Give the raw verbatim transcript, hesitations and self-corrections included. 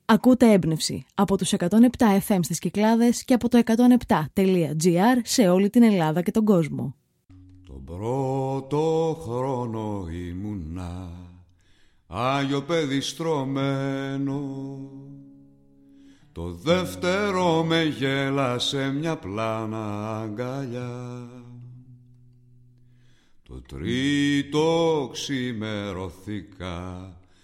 Ακούτε έμπνευση από τους εκατόν επτά εφ εμ στις Κυκλάδες και από το εκατόν επτά τελεία τζι άρ σε όλη την Ελλάδα και τον κόσμο. Τον πρώτο χρόνο ήμουνα Άγιο παιδί στρωμένο. Το δεύτερο με γέλασε μια πλάνα αγκαλιά. Το τρίτο ξημερωθήκα